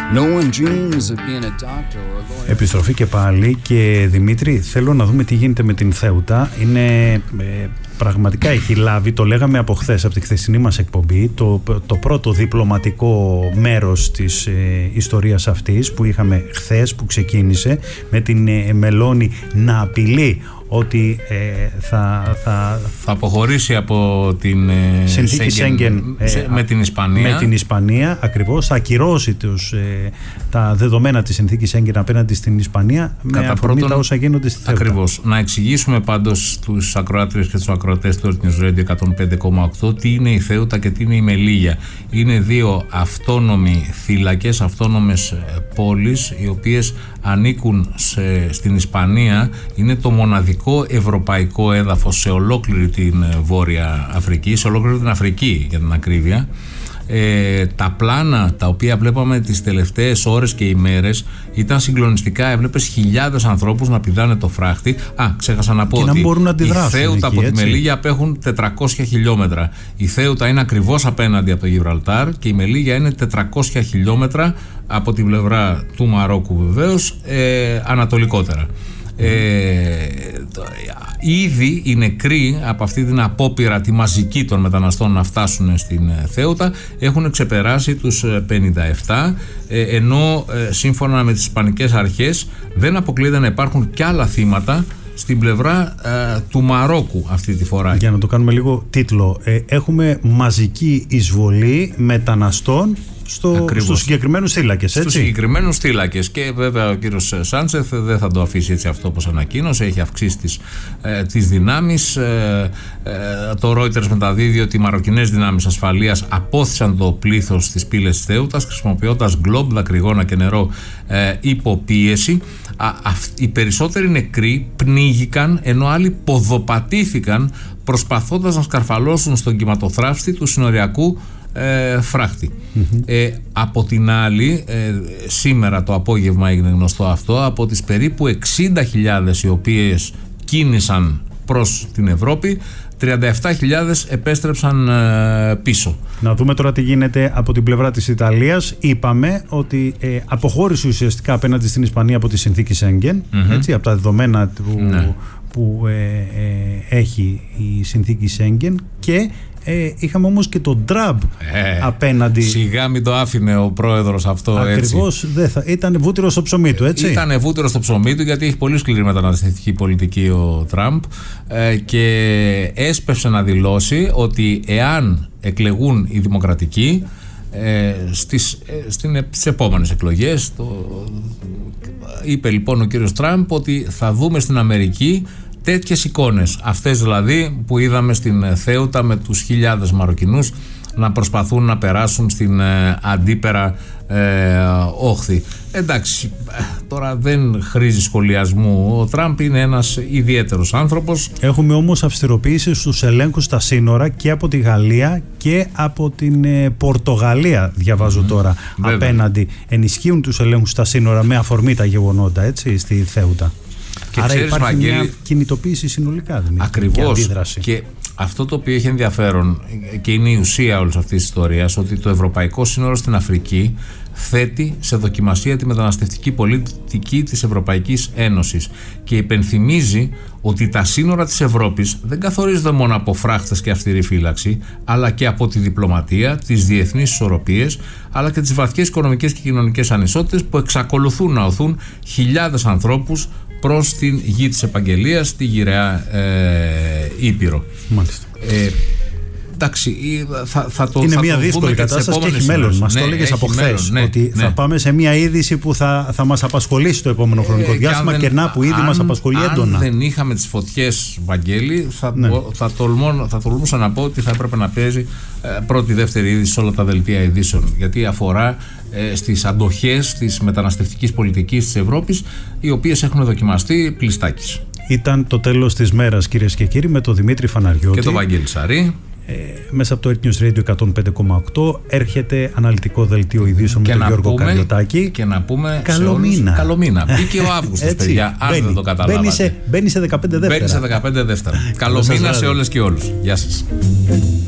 Επιστροφή και πάλι. Και Δημήτρη, θέλω να δούμε τι γίνεται με την Θέουτα. Είναι πραγματικά, έχει λάβει, το λέγαμε από χθες, από τη χθεσινή μας εκπομπή, το πρώτο διπλωματικό μέρος της ιστορίας αυτής που είχαμε χθες, που ξεκίνησε με την Μελώνη να απειλεί ότι θα αποχωρήσει από την συνθήκη Σέγγεν με την Ισπανία. Με την Ισπανία, ακριβώς. Θα ακυρώσει τα δεδομένα της συνθήκης Σέγγεν απέναντι στην Ισπανία με αφορμή τα όσα γίνονται στη Θέουτα. Ακριβώς. Να εξηγήσουμε πάντως στους ακροάτριες και στους ακροατές του Earth News Radio 105,8 τι είναι η Θέουτα και τι είναι η Μελίγια. Είναι δύο αυτόνομοι θύλακες, αυτόνομες πόλεις, οι οποίες ανήκουν στην Ισπανία. Είναι το μοναδικό ευρωπαϊκό έδαφος σε ολόκληρη την Βόρεια Αφρική, σε ολόκληρη την Αφρική για την ακρίβεια. Τα πλάνα τα οποία βλέπαμε τις τελευταίες ώρες και ημέρες ήταν συγκλονιστικά. Έβλεπες χιλιάδες ανθρώπους να πηδάνε το φράχτη. Ξέχασα να πω ότι η Θέουτα από τη Μελίγια απέχουν 400 χιλιόμετρα. Η Θέουτα είναι ακριβώς απέναντι από το Γιβραλτάρ και η Μελίγια είναι 400 χιλιόμετρα από την πλευρά του Μαρόκου, βεβαίως, ανατολικότερα. Ήδη οι νεκροί από αυτή την απόπειρα τη μαζική των μεταναστών να φτάσουν στην Θέουτα έχουν ξεπεράσει τους 57, ενώ σύμφωνα με τις ισπανικές αρχές δεν αποκλείεται να υπάρχουν κι άλλα θύματα στην πλευρά του Μαρόκου αυτή τη φορά. Για να το κάνουμε λίγο τίτλο, έχουμε μαζική εισβολή μεταναστών στους συγκεκριμένους θύλακες, έτσι. Στους συγκεκριμένους θύλακες. Και βέβαια ο κύριος Σάντσεθ δεν θα το αφήσει έτσι αυτό όπως ανακοίνωσε. Έχει αυξήσει τις δυνάμεις. Το Reuters μεταδίδει ότι οι μαροκινές δυνάμεις ασφαλείας απόθυσαν το πλήθος στις πύλες της Θέουτας χρησιμοποιώντας γκλόμπ, δακρυγόνα και νερό υπό πίεση. Οι περισσότεροι νεκροί πνίγηκαν, ενώ άλλοι ποδοπατήθηκαν προσπαθώντας να σκαρφαλώσουν στον κυματοθράφστη του συνοριακού φράχτη. Από την άλλη, σήμερα το απόγευμα έγινε γνωστό αυτό, από τις περίπου 60.000 οι οποίες κίνησαν προς την Ευρώπη, 37.000 επέστρεψαν πίσω. Να δούμε τώρα τι γίνεται από την πλευρά της Ιταλίας. Είπαμε ότι αποχώρησε ουσιαστικά απέναντι στην Ισπανία από τη συνθήκη Σέγγεν, έτσι, από τα δεδομένα που έχει η συνθήκη Σέγγεν, και είχαμε όμως και τον Τραμπ απέναντι. Σιγά μην το άφηνε ο πρόεδρος αυτό. Ακριβώς, ήταν βούτυρο στο ψωμί του, έτσι. Ήταν βούτυρο στο ψωμί του, γιατί έχει πολύ σκληρή μεταναστευτική πολιτική ο Τραμπ, και έσπευσε να δηλώσει ότι εάν εκλεγούν οι δημοκρατικοί στις επόμενες εκλογές, είπε λοιπόν ο κύριος Τραμπ ότι θα δούμε στην Αμερική τέτοιες εικόνες, αυτές δηλαδή που είδαμε στην Θέουτα με τους χιλιάδες Μαροκινούς να προσπαθούν να περάσουν στην αντίπερα όχθη. Εντάξει, τώρα δεν χρήζει σχολιασμού. Ο Τραμπ είναι ένας ιδιαίτερος άνθρωπος. Έχουμε όμως αυστηροποίηση στους ελέγχους στα σύνορα και από τη Γαλλία και από την Πορτογαλία, διαβάζω τώρα. Βέβαια. Απέναντι ενισχύουν τους ελέγχους στα σύνορα με αφορμή τα γεγονότα, έτσι, στη Θέουτα. Και άρα ξέρεις, υπάρχει μια κινητοποίηση συνολικά. Ακριβώς. Και αυτό το οποίο έχει ενδιαφέρον και είναι η ουσία όλης αυτής της ιστορίας, ότι το ευρωπαϊκό σύνορο στην Αφρική θέτει σε δοκιμασία τη μεταναστευτική πολιτική της Ευρωπαϊκής Ένωσης και υπενθυμίζει ότι τα σύνορα της Ευρώπης δεν καθορίζονται μόνο από φράχτες και αυστηρή φύλαξη, αλλά και από τη διπλωματία, τις διεθνείς ισορροπίες, αλλά και τις βαθιές οικονομικές και κοινωνικές ανισότητες που εξακολουθούν να οθούν χιλιάδες ανθρώπους προς την γη της επαγγελίας, τη γυραιά Ήπειρο. Μάλιστα. Εντάξει, είναι μια δύσκολη κατάσταση και έχει μέλλον. Μας το έλεγες από χθες, ότι θα πάμε σε μια είδηση που θα μας απασχολήσει το επόμενο χρονικό διάστημα, και να που ήδη μας απασχολεί έντονα. Αν δεν είχαμε τις φωτιές, Βαγγέλη, θα τολμούσα να πω ότι θα έπρεπε να παίζει πρώτη-δεύτερη είδηση σε όλα τα δελτία ειδήσεων, γιατί αφορά στις αντοχές της μεταναστευτικής πολιτικής της Ευρώπης, οι οποίες έχουν δοκιμαστεί πλιστάκης. Ήταν το τέλος της μέρας, κυρίες και κύριοι, με τον Δημήτρη Φαναριώτη και τον Βαγγέλη Σαρή. Μέσα από το Earth News Radio 105,8 έρχεται αναλυτικό δελτίο ειδήσεων με τον Γιώργο Καριωτάκη. Και να πούμε καλό μήνα. Καλό μήνα. Μπήκε ο Αύγουστος, παιδιά, αν δεν το καταλάβατε. Μπαίνει σε 15 δεύτερα. Καλό μήνα σε όλες και όλους. Γεια σας.